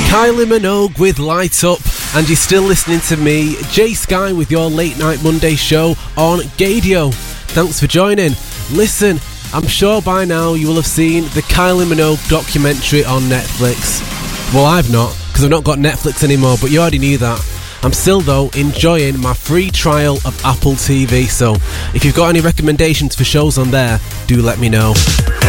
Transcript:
Kylie Minogue with Light Up, and you're still listening to me, Jay Sky, with your Late Night Monday show on Gadio. Thanks for joining. Listen, I'm sure by now you will have seen the Kylie Minogue documentary on Netflix. Well, I've not, because I've not got Netflix anymore, but you already knew that. I'm still, though, enjoying my free trial of Apple TV, so if you've got any recommendations for shows on there, do let me know.